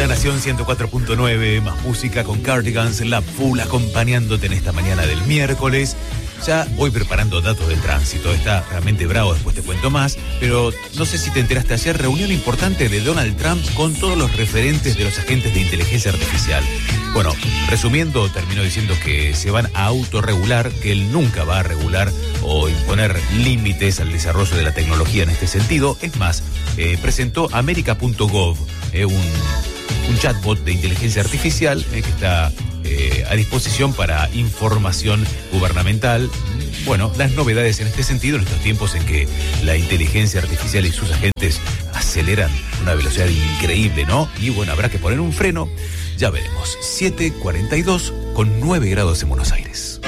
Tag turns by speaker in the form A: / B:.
A: Nación 104.9, más música con Cardigans, La Full acompañándote en esta mañana del miércoles. Ya voy preparando datos del tránsito, está realmente bravo, después te cuento más, pero no sé si te enteraste ayer, reunión importante de Donald Trump con todos los referentes de los agentes de inteligencia artificial. Bueno, resumiendo, terminó diciendo que se van a autorregular, que él nunca va a regular o imponer límites al desarrollo de la tecnología en este sentido. Es más, presentó America.gov, un chatbot de inteligencia artificial que está a disposición para información gubernamental. Bueno, las novedades en este sentido en estos tiempos en que la inteligencia artificial y sus agentes aceleran a una velocidad increíble, ¿no? Y bueno, habrá que poner un freno. Ya veremos. 7:42 con 9 grados en Buenos Aires.